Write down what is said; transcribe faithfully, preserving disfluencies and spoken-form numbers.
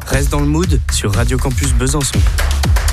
Reste dans le mood sur Radio Campus Besançon.